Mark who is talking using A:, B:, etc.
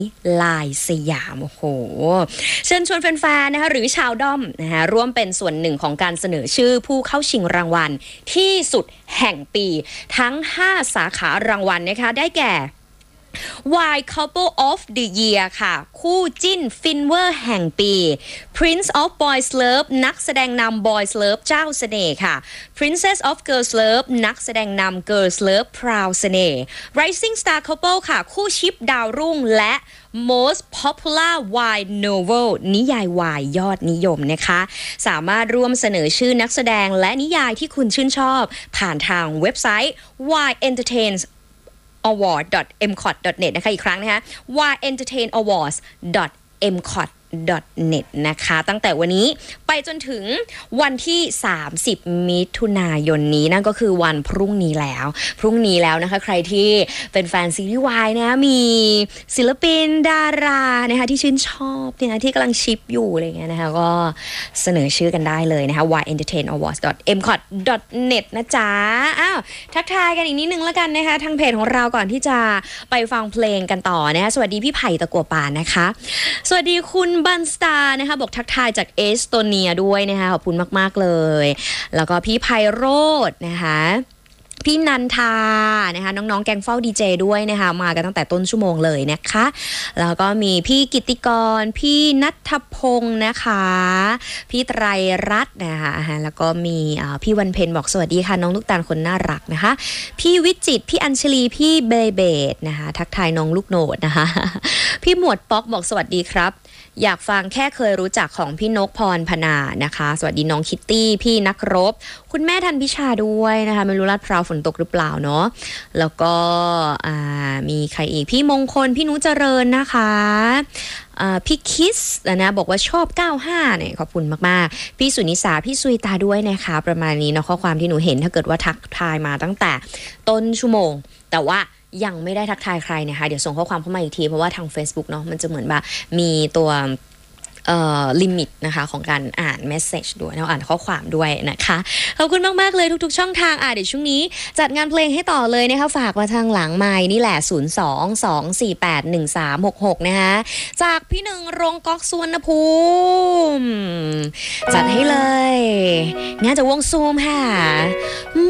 A: ลายสยามโอ้โหเชิญชวนแฟนๆนะคะหรือชาวด้อมนะคะร่วมเป็นส่วนหนึ่งของการเสนอชื่อผู้เข้าชิงรางวัลที่สุดแห่งปีทั้ง5สาขารางวัลนะคะได้แก่ Y Couple of the Year ค่ะคู่จิ้นฟินเวอร์แห่งปี Prince of Boys Love นักแสดงนำ Boys Love เจ้าเสน่ห์ค่ะ Princess of Girls Love นักแสดงนำ Girls Love พราวเสน่ห์ Rising Star Couple ค่ะคู่ชิปดาวรุ่งและ Most Popular Y Novel นิยายวายยอดนิยมนะคะสามารถร่วมเสนอชื่อนักแสดงและนิยายที่คุณชื่นชอบผ่านทางเว็บไซต์ Y Entertains award.mcot.net นะคะอีกครั้งนะคะ yentertainawards.mcot.net นะคะตั้งแต่วันนี้ไปจนถึงวันที่30มิถุนายนนี้นั่นก็คือวันพรุ่งนี้แล้วนะคะใครที่เป็นแฟนซีรีส์วายนะมีศิลปินดารานะคะที่ชื่นชอบเนี่ยที่กำลังชิปอยู่อะไรเงี้ยนะคะก็เสนอชื่อกันได้เลยนะคะ yentertainawards.mcot.net นะจ๊ะอ้าวทักทายกันอีกนิดนึงแล้วกันนะคะทางเพจของเราก่อนที่จะไปฟังเพลงกันต่อนะคะสวัสดีพี่ไผ่ตะกั่วป่านนะคะสวัสดีคุณบันสตาร์นะคะบอกทักทายจากเอสโตเนียด้วยนะคะขอบคุณมากๆเลยแล้วก็พี่ไพโรจน์นะคะพี่นันทานะคะน้องๆแกงเฝ้าดีเจด้วยนะคะมากันตั้งแต่ต้นชั่วโมงเลยนะคะแล้วก็มีพี่กิตติกรพี่ณัฐพงศ์นะคะพี่ไตรรัตน์นะคะแล้วก็มีพี่วันเพ็ญบอกสวัสดีค่ะน้องลูกตาลคนน่ารักนะคะพี่วิจิตรพี่อัญชลีพี่เบเบดนะคะทักทายน้องลูกโหนดนะคะพี่หมวดป๊อกบอกสวัสดีครับอยากฟังแค่เคยรู้จักของพี่นกพรพนานะคะสวัสดีน้องคิตตี้พี่นักรบคุณแม่ทันพิชาด้วยนะคะไม่รู้ลาดพร้าวฝนตกหรือเปล่าเนาะแล้วก็มีใครอีกพี่มงคลพี่นุเจริญนะคะพี่คิสนะบอกว่าชอบ95เนี่ยขอบคุณมากๆพี่สุนิสาพี่ซุยตาด้วยนะคะประมาณนี้เนาะข้อความที่หนูเห็นถ้าเกิดว่าทักทายมาตั้งแต่ต้นชั่วโมงแต่ว่ายังไม่ได้ทักทายใครนะคะเดี๋ยวส่งข้อความเข้ามาอีกทีเพราะว่าทาง Facebook เนาะมันจะเหมือนแบบมีตัวลิมิตนะคะของการอ่านเมสเซจด้วยนะอ่านข้อความด้วยนะคะขอบคุณมากๆเลยทุกๆช่องทางเดี๋ยวช่วงนี้จัดงานเพลงให้ต่อเลยนะคะฝากมาทางหลังไมค์นี่แหละ02-248-1366นะคะจากพี่หนึ่งโรงก๊อกสุวรรณภูมิจัดให้เลยงานจากวงซูมค่ะ